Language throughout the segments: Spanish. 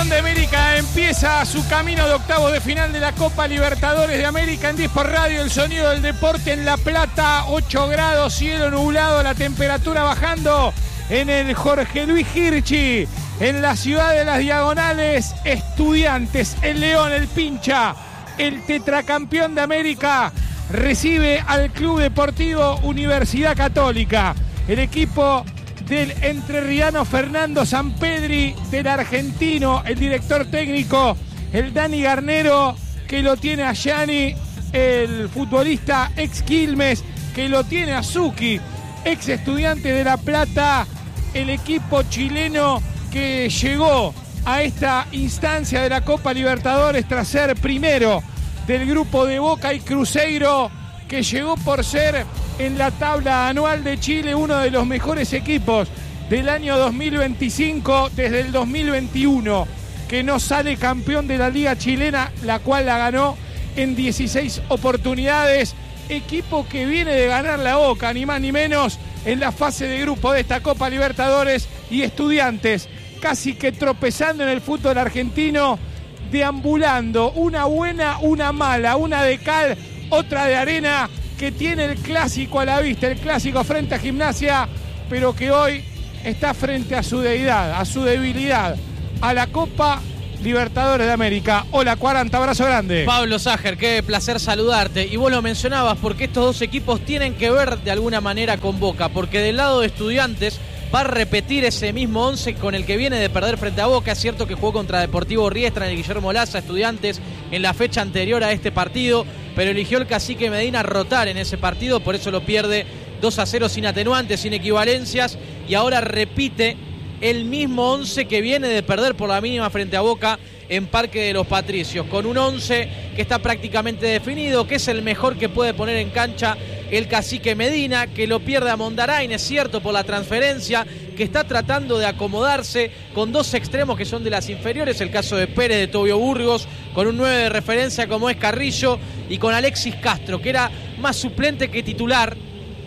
Campeón de América empieza su camino de octavos de final de la Copa Libertadores de América en 10 por Radio, el sonido del deporte en La Plata, 8 grados, cielo nublado, la temperatura bajando en el Jorge Luis Hirschi, en la ciudad de las Diagonales. Estudiantes, el León, el Pincha, el tetracampeón de América, recibe al Club Deportivo Universidad Católica, el equipo del entrerriano Fernando Sampedri, del argentino, el director técnico, el Dani Garnero, que lo tiene a Gianni, el futbolista ex Quilmes, que lo tiene a Zucchi, ex Estudiante de La Plata, el equipo chileno que llegó a esta instancia de la Copa Libertadores tras ser primero del grupo de Boca y Cruzeiro, que llegó por ser en la tabla anual de Chile uno de los mejores equipos del año 2025 desde el 2021, que no sale campeón de la Liga Chilena, la cual la ganó en 16 oportunidades. Equipo que viene de ganar la Boca, ni más ni menos, en la fase de grupo de esta Copa Libertadores, y Estudiantes casi que tropezando en el fútbol argentino, deambulando, una buena, una mala, una de cal, otra de arena, que tiene el clásico a la vista, el clásico frente a Gimnasia, pero que hoy está frente a su deidad, a su debilidad, a la Copa Libertadores de América. Hola, 40, abrazo grande. Pablo Sajer, qué placer saludarte. Y vos lo mencionabas, porque estos dos equipos tienen que ver de alguna manera con Boca, porque del lado de Estudiantes va a repetir ese mismo 11 con el que viene de perder frente a Boca. Es cierto que jugó contra Deportivo Riestra en el Guillermo Laza, Estudiantes, en la fecha anterior a este partido, pero eligió el cacique Medina rotar en ese partido, por eso lo pierde 2-0 sin atenuantes, sin equivalencias, y ahora repite el mismo 11 que viene de perder por la mínima frente a Boca en Parque de los Patricios, con un 11 que está prácticamente definido, que es el mejor que puede poner en cancha el cacique Medina, que lo pierde a Mondarain, es cierto, por la transferencia, que está tratando de acomodarse con dos extremos que son de las inferiores, el caso de Pérez, de Tobio Burgos, con un 9 de referencia como es Carrillo, y con Alexis Castro, que era más suplente que titular,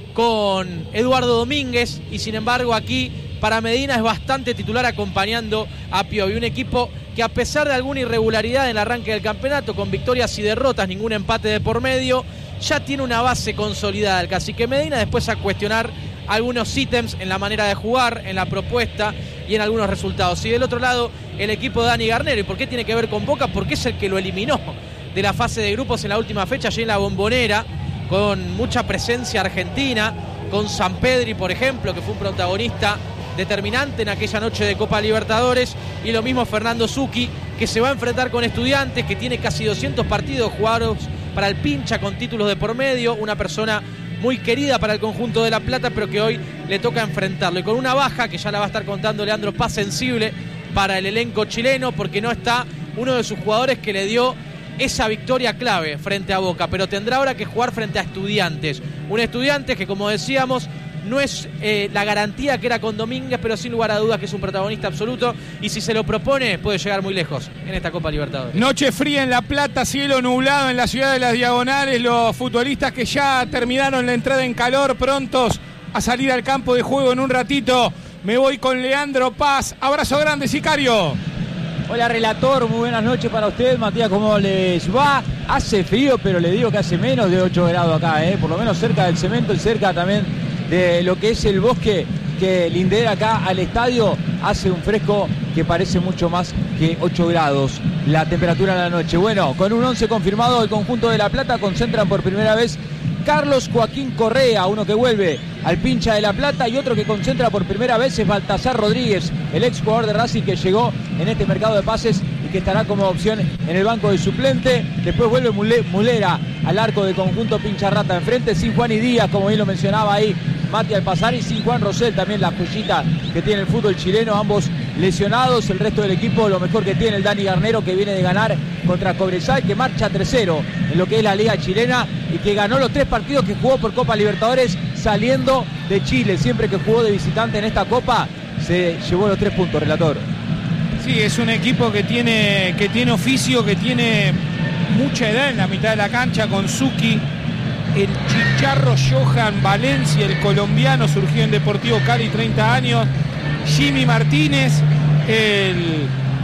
con Eduardo Domínguez, y sin embargo aquí para Medina es bastante titular acompañando a Piovi, un equipo que a pesar de alguna irregularidad en el arranque del campeonato, con victorias y derrotas, ningún empate de por medio, ya tiene una base consolidada el cacique Medina, después a cuestionar algunos ítems en la manera de jugar, en la propuesta y en algunos resultados. Y del otro lado, el equipo de Dani Garnero. ¿Y por qué tiene que ver con Boca? Porque es el que lo eliminó de la fase de grupos en la última fecha, allí en la Bombonera, con mucha presencia argentina, con Sampedri, por ejemplo, que fue un protagonista determinante en aquella noche de Copa Libertadores, y lo mismo Fernando Zucchi, que se va a enfrentar con Estudiantes, que tiene casi 200 partidos jugados para el Pincha con títulos de por medio, una persona muy querida para el conjunto de La Plata, pero que hoy le toca enfrentarlo, y con una baja que ya la va a estar contando Leandro Paz, sensible para el elenco chileno, porque no está uno de sus jugadores que le dio esa victoria clave frente a Boca, pero tendrá ahora que jugar frente a Estudiantes, un Estudiantes que, como decíamos, no es la garantía que era con Domínguez, pero sin lugar a dudas que es un protagonista absoluto, y si se lo propone puede llegar muy lejos en esta Copa Libertadores. Noche fría en La Plata, cielo nublado en la ciudad de las Diagonales, los futbolistas que ya terminaron la entrada en calor, prontos a salir al campo de juego en un ratito. Me voy con Leandro Paz, abrazo grande, sicario. Hola, relator, muy buenas noches para usted. Matías, ¿cómo les va? Hace frío, pero le digo que hace menos de 8 grados acá, por lo menos cerca del cemento y cerca también de lo que es el bosque que lindera acá al estadio. Hace un fresco que parece mucho más que 8 grados la temperatura en la noche. Bueno, con un 11 confirmado, el conjunto de La Plata concentran por primera vez Carlos Joaquín Correa, uno que vuelve al Pincha de La Plata, y otro que concentra por primera vez es Baltasar Rodríguez, el ex jugador de Racing que llegó en este mercado de pases y que estará como opción en el banco de suplente. Después vuelve Mulera al arco del conjunto Pincharrata, enfrente sin Juan y Díaz, como bien lo mencionaba ahí Mati Alpazar, y sin Juan Rosell, también la joyita que tiene el fútbol chileno, ambos lesionados. El resto del equipo, lo mejor que tiene el Dani Garnero, que viene de ganar contra Cobresal, que marcha 3-0 en lo que es la Liga Chilena y que ganó los 3 partidos que jugó por Copa Libertadores saliendo de Chile. Siempre que jugó de visitante en esta Copa se llevó los 3 puntos, relator. Sí, es un equipo que tiene oficio, que tiene mucha edad en la mitad de la cancha, con Zucchi, el Chicharro Johan Valencia, el colombiano, surgió en Deportivo Cali, 30 años, Jimmy Martínez, el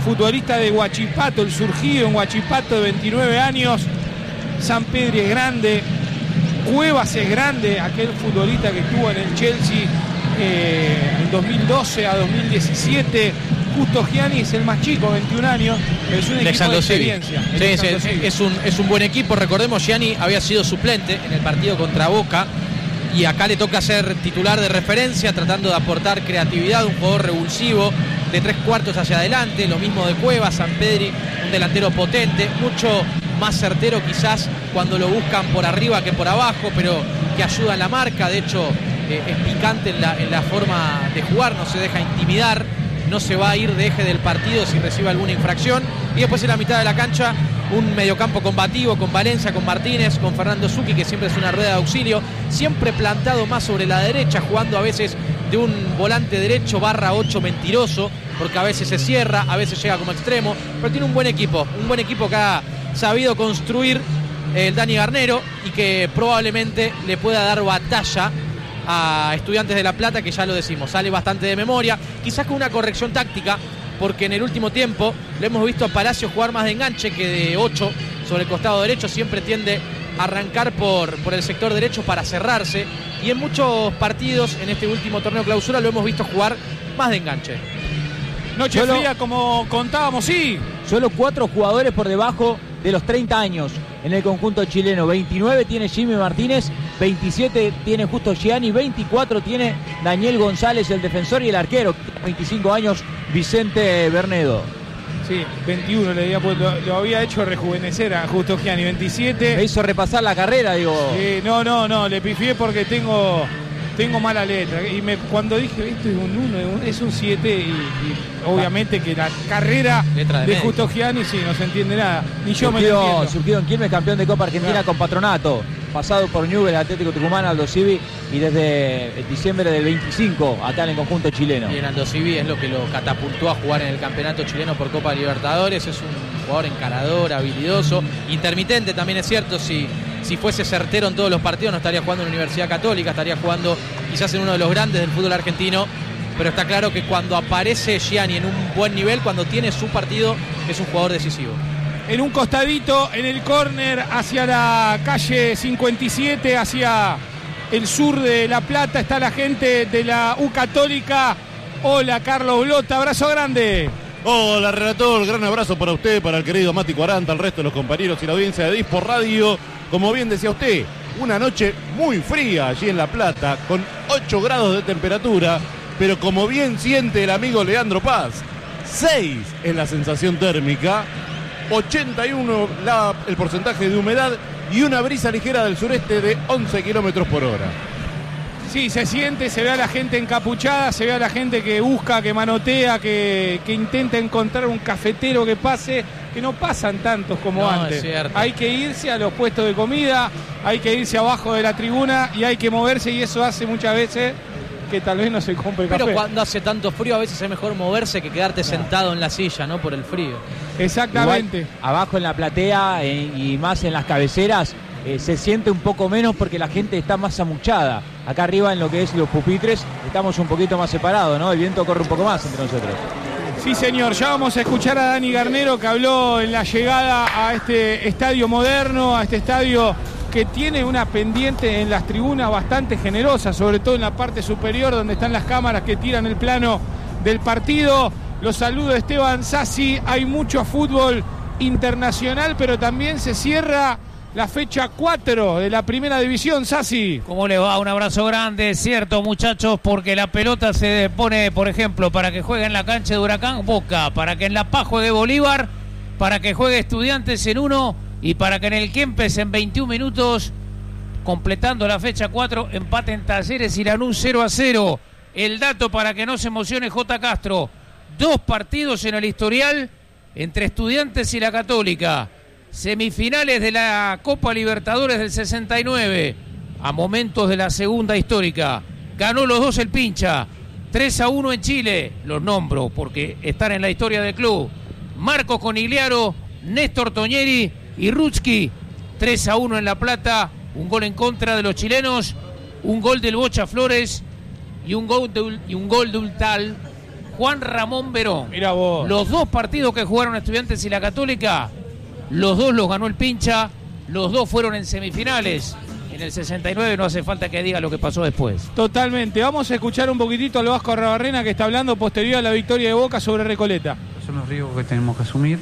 futbolista de Huachipato, el surgido en Huachipato de 29 años. Sampedri es grande, Cuevas es grande, aquel futbolista que estuvo en el Chelsea en 2012 a 2017. Justo Gianni es el más chico, 21 años, pero es un equipo de experiencia. Sí, es un buen equipo. Recordemos, Gianni había sido suplente en el partido contra Boca y acá le toca ser titular de referencia, tratando de aportar creatividad, un jugador revulsivo de 3/4 hacia adelante. Lo mismo de Cuevas, Sampedri, un delantero potente, mucho más certero quizás cuando lo buscan por arriba que por abajo, pero que ayuda en la marca. De hecho, es picante en la forma de jugar, no se deja intimidar, no se va a ir de eje del partido si recibe alguna infracción. Y después en la mitad de la cancha un mediocampo combativo con Valencia, con Martínez, con Fernando Zucchi, que siempre es una rueda de auxilio, siempre plantado más sobre la derecha, jugando a veces de un volante derecho /8 mentiroso, porque a veces se cierra, a veces llega como extremo, pero tiene un buen equipo que ha sabido construir el Dani Garnero y que probablemente le pueda dar batalla a Estudiantes de La Plata, que ya lo decimos, sale bastante de memoria, quizás con una corrección táctica, porque en el último tiempo lo hemos visto a Palacio jugar más de enganche que de 8 sobre el costado derecho, siempre tiende a arrancar por el sector derecho para cerrarse, y en muchos partidos en este último torneo clausura lo hemos visto jugar más de enganche. Noche fría, como contábamos, sí. Solo 4 jugadores por debajo de los 30 años en el conjunto chileno. 29 tiene Jimmy Martínez, 27 tiene Justo Gianni, 24 tiene Daniel González, el defensor, y el arquero, 25 años, Vicente Bernedo. Sí, 21 lo había hecho rejuvenecer a Justo Gianni, 27. Me hizo repasar la carrera, digo. No, le pifié porque tengo mala letra. Y cuando dije esto es un 1, es un 7, y obviamente que la carrera de Justo Gianni, sí, no se entiende nada. Ni yo me lo entiendo. Surgido en Quilmes, campeón de Copa Argentina con Patronato. Pasado por Newell's, Atlético Tucumán, Aldo Civi, y desde diciembre del 25 acá en el conjunto chileno. Y en Aldo Civi es lo que lo catapultó a jugar en el campeonato chileno por Copa Libertadores. Es un jugador encarador, habilidoso, intermitente también, es cierto. Si fuese certero en todos los partidos no estaría jugando en la Universidad Católica, estaría jugando quizás en uno de los grandes del fútbol argentino, pero está claro que cuando aparece Gianni en un buen nivel, cuando tiene su partido, es un jugador decisivo. En un costadito, en el córner, hacia la calle 57, hacia el sur de La Plata, está la gente de la U Católica. Hola, Carlos Blota, abrazo grande. Hola, relator, gran abrazo para usted, para el querido Mati Cuaranta, al resto de los compañeros y la audiencia de Dispor Radio. Como bien decía usted, una noche muy fría allí en La Plata, con 8 grados de temperatura, pero como bien siente el amigo Leandro Paz, 6 es la sensación térmica, 81 el porcentaje de humedad y una brisa ligera del sureste de 11 kilómetros por hora. Sí, se siente, se ve a la gente encapuchada, se ve a la gente que busca, que manotea, que intenta encontrar un cafetero que pase, que no pasan tantos como antes. Hay que irse a los puestos de comida, hay que irse abajo de la tribuna y hay que moverse, y eso hace muchas veces que tal vez no se compre café. Pero cuando hace tanto frío a veces es mejor moverse que quedarte sentado en la silla, ¿no? Por el frío. Exactamente. Igual, abajo en la platea y más en las cabeceras se siente un poco menos porque la gente está más amuchada. Acá arriba en lo que es los pupitres estamos un poquito más separados, ¿no? El viento corre un poco más entre nosotros. Sí, señor, ya vamos a escuchar a Dani Garnero, que habló en la llegada a este estadio moderno, a este estadio que tiene una pendiente en las tribunas bastante generosa, sobre todo en la parte superior donde están las cámaras que tiran el plano del partido. Los saludo, Esteban Sassi. Hay mucho fútbol internacional, pero también se cierra la fecha 4 de la primera división. Sassi, ¿cómo le va? Un abrazo grande, cierto, muchachos, porque la pelota se pone, por ejemplo, para que juegue en la cancha de Huracán, Boca, para que en La Paz juegue Bolívar, para que juegue Estudiantes en 1, y para que en el Kempes en 21 minutos, completando la fecha 4, empaten Talleres y Lanús 0-0. El dato para que no se emocione J. Castro: 2 partidos en el historial entre Estudiantes y la Católica. Semifinales de la Copa Libertadores del 69, a momentos de la segunda histórica. Ganó los 2 el Pincha, 3-1 en Chile. Los nombro porque están en la historia del club: Marcos Conigliaro, Néstor Toñeri y Rutsky. 3-1 en La Plata, un gol en contra de los chilenos, un gol del Bocha Flores y un gol de Ultal, Juan Ramón Verón. Mira vos. Los 2 partidos que jugaron Estudiantes y la Católica, los 2 los ganó el Pincha, los 2 fueron en semifinales. En el 69 no hace falta que diga lo que pasó después. Totalmente. Vamos a escuchar un poquitito al Vasco Arrobarrena, que está hablando posterior a la victoria de Boca sobre Recoleta. Son los riesgos que tenemos que asumir.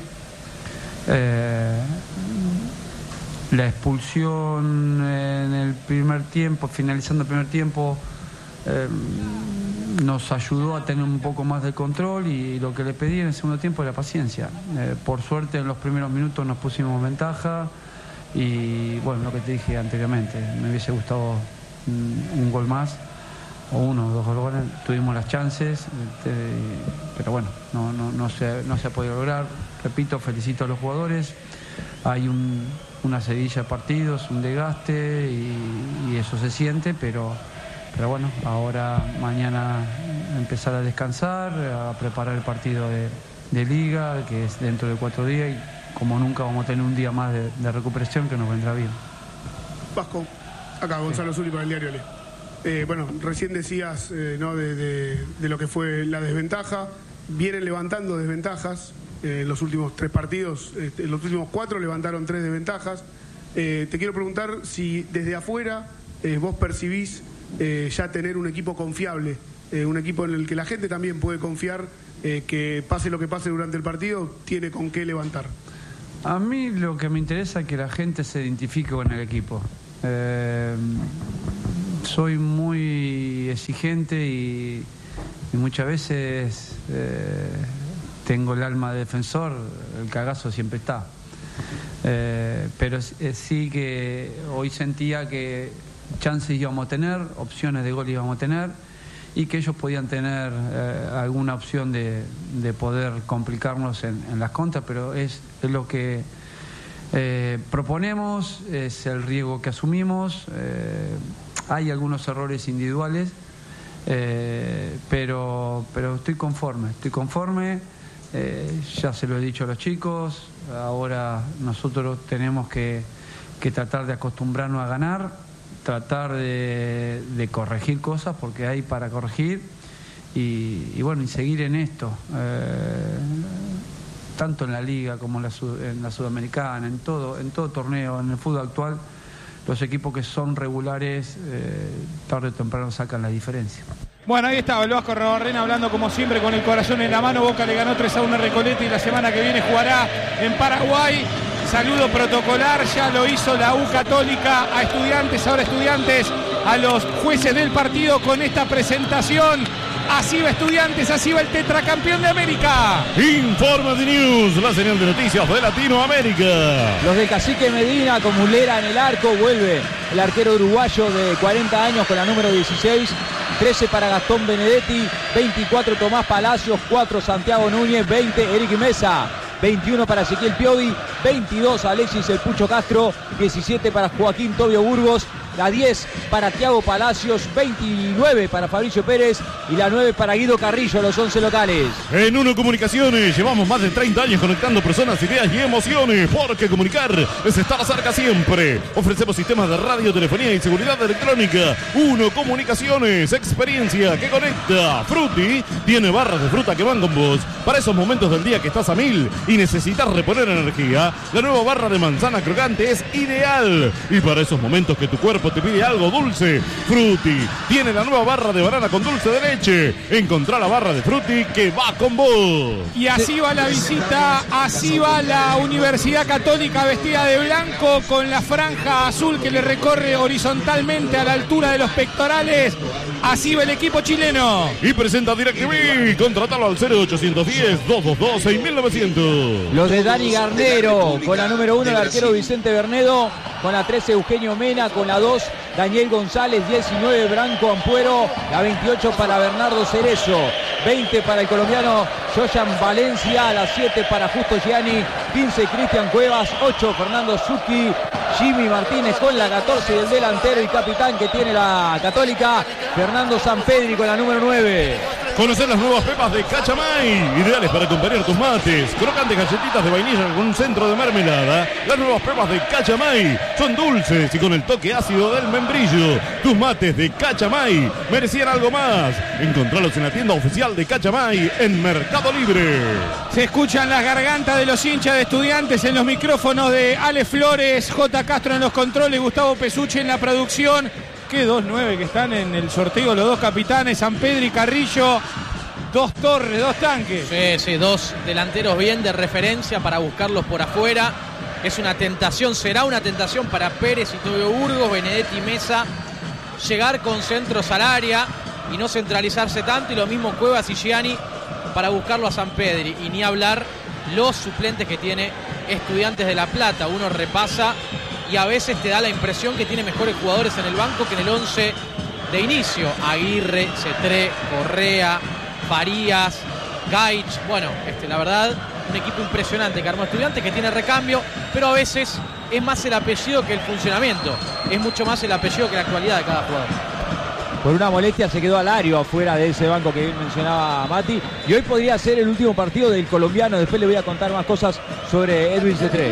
La expulsión en el primer tiempo, finalizando el primer tiempo, nos ayudó a tener un poco más de control, y lo que le pedí en el segundo tiempo era paciencia. Por suerte en los primeros minutos nos pusimos ventaja, y bueno, lo que te dije anteriormente, me hubiese gustado un gol más, o 1 o 2 goles. Tuvimos las chances, pero bueno, no se ha podido lograr. Repito, felicito a los jugadores. Hay una seguidilla de partidos, un desgaste, y eso se siente, pero bueno, ahora mañana empezar a descansar, a preparar el partido de Liga, que es dentro de 4 días, y como nunca vamos a tener un día más de recuperación, que nos vendrá bien. Vasco, acá Gonzalo Zuli para el diario Le. Bueno, recién decías ¿no? de lo que fue la desventaja. Vienen levantando desventajas. Los últimos 3 partidos, los últimos 4 levantaron 3 desventajas. Te quiero preguntar si desde afuera vos percibís ya tener un equipo confiable, un equipo en el que la gente también puede confiar, que pase lo que pase durante el partido, tiene con qué levantar. A mí lo que me interesa es que la gente se identifique con el equipo. Soy muy exigente y muchas veces tengo el alma de defensor, el cagazo siempre está. Pero sí que hoy sentía que chances íbamos a tener, opciones de gol íbamos a tener, y que ellos podían tener alguna opción de poder complicarnos en las contras, pero es lo que proponemos, es el riesgo que asumimos. Hay algunos errores individuales, pero estoy conforme. Ya se lo he dicho a los chicos, ahora nosotros tenemos que tratar de acostumbrarnos a ganar, tratar de corregir cosas, porque hay para corregir, y bueno, y seguir en esto, tanto en la Liga como en la Sudamericana, en todo torneo, en el fútbol actual. Los equipos que son regulares, tarde o temprano sacan la diferencia. Bueno, ahí estaba el Vasco Arrobarrena hablando como siempre con el corazón en la mano. Boca le ganó 3-1 a Recoleta, y la semana que viene jugará en Paraguay. Saludo protocolar, ya lo hizo la U Católica a Estudiantes, ahora Estudiantes a los jueces del partido con esta presentación. Así va Estudiantes, así va el tetracampeón de América. Informa de News, la señal de noticias de Latinoamérica. Los de Cacique Medina con Mulera en el arco, vuelve el arquero uruguayo de 40 años con la número 16. 13 para Gastón Benedetti, 24 Tomás Palacios, 4 Santiago Núñez, 20 Eric Mesa, 21 para Ezequiel Piovi, 22 Alexis El Pucho Castro, 17 para Joaquín Tobio Burgos, la 10 para Thiago Palacios, 29 para Fabricio Pérez y la 9 para Guido Carrillo, los 11 locales. En Uno Comunicaciones llevamos más de 30 años conectando personas, ideas y emociones, porque comunicar es estar cerca siempre. Ofrecemos sistemas de radio, telefonía y seguridad electrónica. Uno Comunicaciones, experiencia que conecta. Frutti tiene barras de fruta que van con vos para esos momentos del día que estás a 1000 y necesitas reponer energía. La nueva barra de manzana crocante es ideal, y para esos momentos que tu cuerpo te pide algo dulce, Frutti tiene la nueva barra de banana con dulce de leche. Encontrá la barra de Frutti que va con vos. Y así va la visita, así va la Universidad Católica vestida de blanco con la franja azul que le recorre horizontalmente a la altura de los pectorales. Así va el equipo chileno. Y presenta DirecTV, contratalo al 0810-222-6900. Los de Dani Garnero con la número 1 el arquero Vicente Bernedo, con la 13 Eugenio Mena, con la 2 Daniel González, 19 Branco Ampuero, la 28 para Bernardo Cerezo, 20 para el colombiano Joyan Valencia, la 7 para Justo Gianni, 15 Cristian Cuevas, 8 Fernando Zucchi, Jimmy Martínez con la 14 del delantero y capitán que tiene la Católica, Fernando Sampedri con la número 9. Conocer las nuevas pepas de Cachamay, ideales para acompañar tus mates. Crocantes galletitas de vainilla con un centro de mermelada. Las nuevas pepas de Cachamay son dulces y con el toque ácido del membrillo. Tus mates de Cachamay merecían algo más. Encontralos en la tienda oficial de Cachamay en Mercado Libre. Se escuchan las gargantas de los hinchas de Estudiantes en los micrófonos de Ale Flores, J. Castro en los controles, Gustavo Pesucci en la producción. Que 2-9 que están en el sorteo los dos capitanes, Sampedri y Carrillo. Dos torres, dos tanques. Sí, dos delanteros bien de referencia para buscarlos por afuera. Es una tentación, será una tentación para Pérez y Tobio Burgos, Benedetti y Mesa llegar con centros al área y no centralizarse tanto. Y lo mismo Cuevas y Gianni para buscarlo a Sampedri. Y ni hablar los suplentes que tiene Estudiantes de La Plata. Uno repasa y a veces te da la impresión que tiene mejores jugadores en el banco que en el 11 de inicio. Aguirre, Cetré, Correa, Farías, Gaich. Bueno, la verdad, un equipo impresionante que armó Estudiantes, que tiene recambio, pero a veces es más el apellido que el funcionamiento. Es mucho más el apellido que la actualidad de cada jugador. Por una molestia se quedó Alario afuera de ese banco que bien mencionaba Mati. Y hoy podría ser el último partido del colombiano. Después le voy a contar más cosas sobre Edwin Cetré.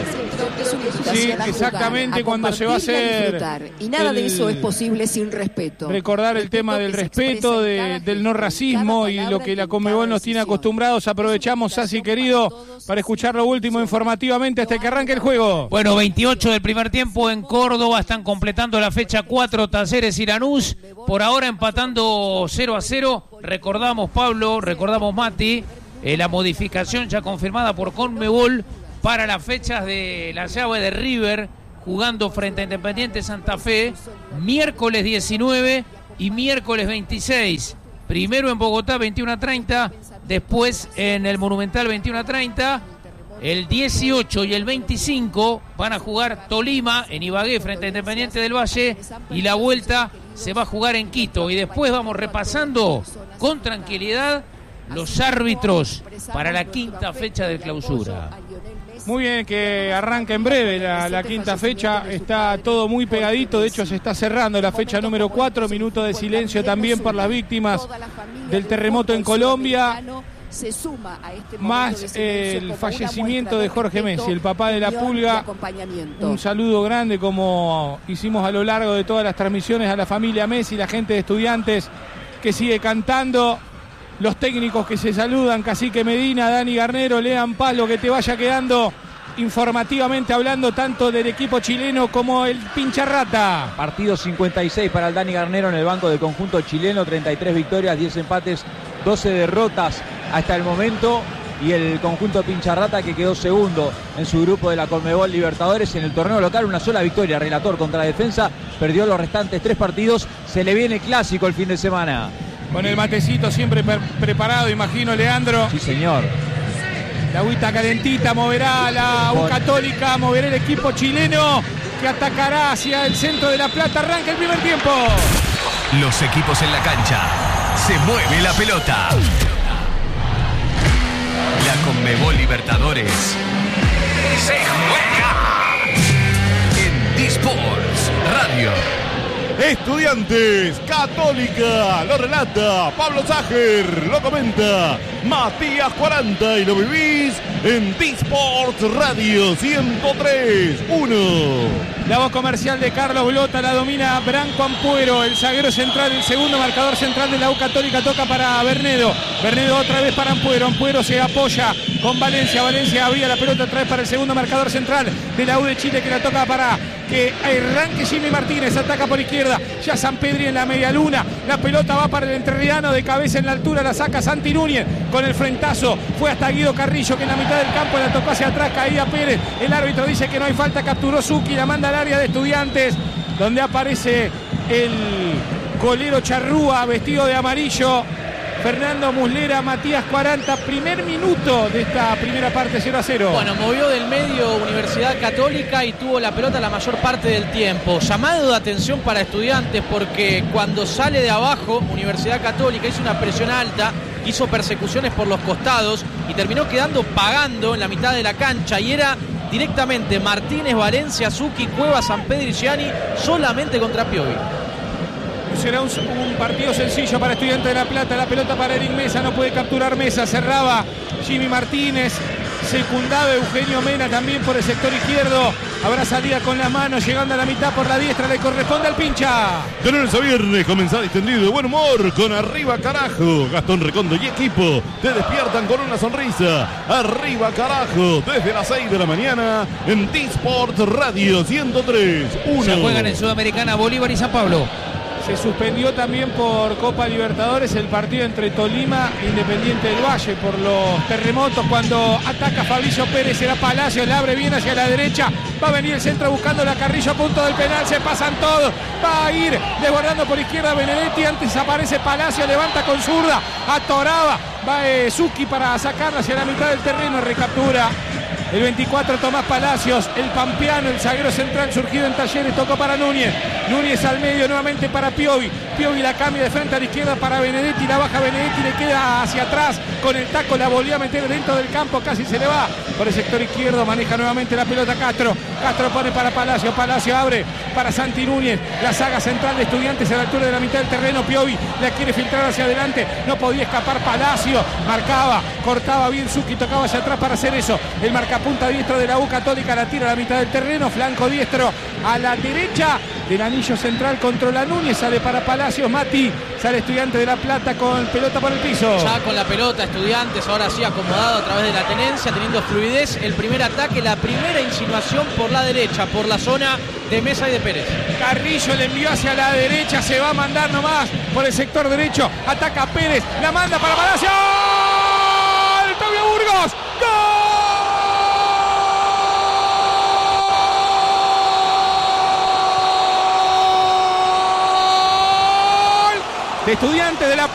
Sí, exactamente, cuando se va a hacer. Y nada de eso es posible sin respeto. Recordar el tema del respeto, del no racismo y lo que la Conmebol nos tiene acostumbrados. Aprovechamos, Sasi querido, para escuchar lo último informativamente hasta que arranque el juego. Bueno, 28 del primer tiempo en Córdoba. Están completando la fecha 4 Talleres y Lanús. Por ahora empatando 0-0. Recordamos, Pablo, recordamos, Mati, la modificación ya confirmada por Conmebol para las fechas de la llave de River jugando frente a Independiente Santa Fe, miércoles 19 y miércoles 26. Primero en Bogotá 21:30, después en el Monumental 21:30. El 18 y el 25 van a jugar Tolima en Ibagué frente a Independiente del Valle y la vuelta se va a jugar en Quito. Y después vamos repasando con tranquilidad los árbitros para la quinta fecha de clausura. Muy bien, que arranca en breve la quinta fecha, está todo muy pegadito, de hecho se está cerrando la fecha número 4, minuto de silencio también por las víctimas del terremoto en Colombia, más el fallecimiento de Jorge Messi, el papá de la Pulga. Un saludo grande, como hicimos a lo largo de todas las transmisiones, a la familia Messi, la gente de Estudiantes que sigue cantando. Los técnicos que se saludan, Cacique Medina, Dani Garnero, Lean Palo, que te vaya quedando informativamente hablando tanto del equipo chileno como el Pincharrata. Partido 56 para el Dani Garnero en el banco del conjunto chileno, 33 victorias, 10 empates, 12 derrotas hasta el momento. Y el conjunto Pincharrata que quedó segundo en su grupo de la Conmebol Libertadores en el torneo local, una sola victoria, Relator contra Defensa, perdió los restantes 3 partidos, se le viene clásico el fin de semana. Con el matecito siempre preparado, imagino, Leandro. Sí, señor. La agüita calentita moverá la U Católica, moverá el equipo chileno que atacará hacia el centro de La Plata. Arranca el primer tiempo. Los equipos en la cancha. Se mueve la pelota. La Conmebol Libertadores se juega en D-Sports Radio. Estudiantes, Católica, lo relata Pablo Sager, lo comenta Matías 40 y lo vivís en D-Sports Radio 103.1. La voz comercial de Carlos Blota la domina Branco Ampuero, el zaguero central, el segundo marcador central de la U Católica, toca para Bernedo. Bernedo otra vez para Ampuero. Ampuero se apoya con Valencia. Valencia abría la pelota otra vez para el segundo marcador central de la U de Chile, que la toca para que arranque Jimmy Martínez. Ataca por izquierda. Ya Sampedri en la media luna. La pelota va para el entrerriano de cabeza en la altura. La saca Santi Núñez con el frentazo. Fue hasta Guido Carrillo, que en la mitad del campo la tocó hacia atrás. Caía Pérez. El árbitro dice que no hay falta. Capturó Zucchi. La manda al área de Estudiantes, donde aparece el golero Charrúa vestido de amarillo. Fernando Muslera, Matías 40, primer minuto de esta primera parte, 0-0. Bueno, movió del medio Universidad Católica y tuvo la pelota la mayor parte del tiempo. Llamado de atención para Estudiantes, porque cuando sale de abajo Universidad Católica hizo una presión alta, hizo persecuciones por los costados y terminó quedando pagando en la mitad de la cancha, y era directamente Martínez, Valencia, Zucchi, Cuevas, Sampedri y Gianni solamente contra Piovi. será un partido sencillo para Estudiantes de La Plata. La pelota para Eric Mesa, no puede capturar Mesa. Cerraba Jimmy Martínez, secundado Eugenio Mena también por el sector izquierdo. Habrá salida con la mano, llegando a la mitad por la diestra, le corresponde al pincha. De lunes a viernes, comenzá distendido de buen humor con Arriba Carajo. Gastón Recondo y equipo te despiertan con una sonrisa. Arriba Carajo, desde las 6 de la mañana en D-Sport Radio 103.1. Se juegan en Sudamericana Bolívar y San Pablo. Se suspendió también por Copa Libertadores el partido entre Tolima e Independiente del Valle por los terremotos. Cuando ataca Fabricio Pérez, será Palacios, le abre bien hacia la derecha. Va a venir el centro buscando la Carrillo a punto del penal. Se pasan todos. Va a ir desbordando por izquierda Benedetti. Antes aparece Palacio, levanta con zurda. Atoraba. Va Zucchi para sacarla hacia la mitad del terreno. Recaptura el 24 Tomás Palacios, el pampeano, el zaguero central surgido en Talleres, tocó para Núñez. Núñez al medio nuevamente para Piovi. Piovi la cambia de frente a la izquierda para Benedetti, la baja Benedetti, le queda hacia atrás con el taco, la volvió a meter dentro del campo, casi se le va por el sector izquierdo, maneja nuevamente la pelota Castro. Castro pone para Palacio, Palacio abre para Santi Núñez, la saga central de Estudiantes a la altura de la mitad del terreno. Piovi la quiere filtrar hacia adelante, no podía escapar Palacio, marcaba, cortaba bien Zucchi, tocaba hacia atrás para hacer eso. El marcapunta diestro de la U Católica la tira a la mitad del terreno, flanco diestro a la derecha del anillo central, controla Núñez, sale para Palacios, Mati, sale Estudiante de La Plata con pelota por el piso. Ya con la pelota Estudiantes, ahora sí acomodado a través de la tenencia, teniendo fluidez, el primer ataque, la primera insinuación por la derecha, por la zona de Mesa y de Pérez. Carrillo le envió hacia la derecha, se va a mandar nomás por el sector derecho, ataca Pérez, la manda para Palacios, Octavio Burgos, ¡gol! De Estudiantes de La